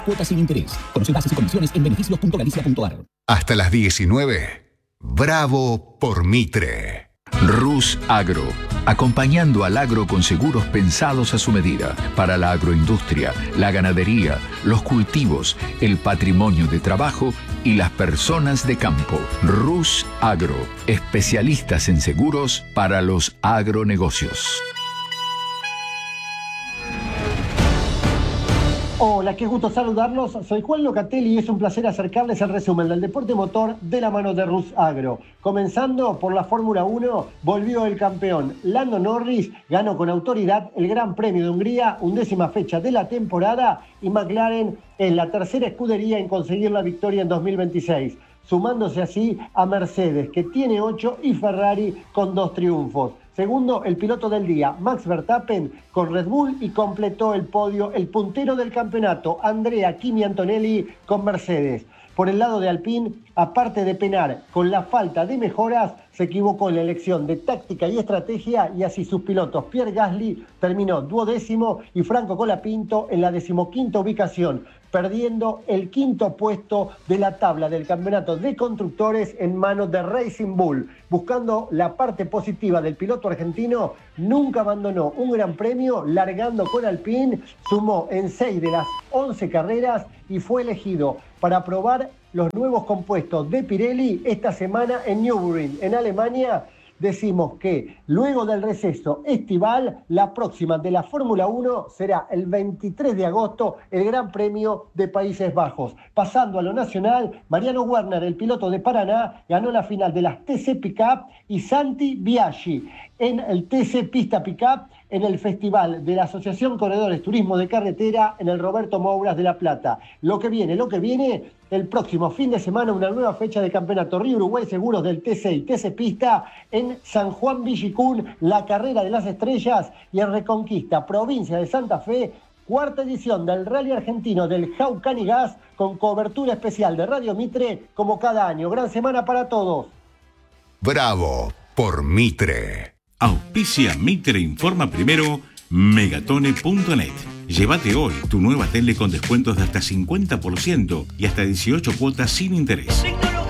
Cuotas sin interés. Conoce bases y condiciones en beneficios.galicia.ar. Hasta las 19. Bravo por Mitre. Rus Agro, acompañando al agro con seguros pensados a su medida, para la agroindustria, la ganadería, los cultivos, el patrimonio de trabajo y las personas de campo. Rus Agro, especialistas en seguros para los agronegocios. Hola, qué gusto saludarlos. Soy Juan Locatelli y es un placer acercarles el resumen del deporte motor de la mano de Rus Agro. Comenzando por la Fórmula 1, volvió el campeón. Lando Norris ganó con autoridad el Gran Premio de Hungría, 11ª fecha de la temporada, y McLaren es la tercera escudería en conseguir la victoria en 2026, sumándose así a Mercedes, que tiene 8, y Ferrari con 2 triunfos. Segundo, el piloto del día, Max Verstappen, con Red Bull, y completó el podio el puntero del campeonato, Andrea Kimi Antonelli, con Mercedes. Por el lado de Alpine, aparte de penar con la falta de mejoras, se equivocó en la elección de táctica y estrategia, y así sus pilotos Pierre Gasly terminó 12º y Franco Colapinto en la 15ª ubicación, perdiendo el 5º puesto de la tabla del campeonato de constructores en manos de Racing Bull. Buscando la parte positiva del piloto argentino, nunca abandonó un gran premio, largando con Alpine, sumó en 6 de las 11 carreras y fue elegido para probar los nuevos compuestos de Pirelli esta semana en Nürburgring, en Alemania. Decimos que luego del receso estival, la próxima de la Fórmula 1 será el 23 de agosto, el Gran Premio de Países Bajos. Pasando a lo nacional, Mariano Werner, el piloto de Paraná, ganó la final de las TC Pickup, y Santi Biaggi en el TC Pista Pickup en el Festival de la Asociación Corredores Turismo de Carretera en el Roberto Mouras de La Plata. Lo que viene, el próximo fin de semana, una nueva fecha de campeonato Río Uruguay Seguros del TC y TC Pista en San Juan Villicún, la Carrera de las Estrellas, y en Reconquista, provincia de Santa Fe, 4ª edición del Rally Argentino del Jaucanigas, con cobertura especial de Radio Mitre como cada año. Gran semana para todos. Bravo por Mitre. Auspicia Mitre Informa Primero, Megatone.net. Llévate hoy tu nueva tele con descuentos de hasta 50% y hasta 18 cuotas sin interés.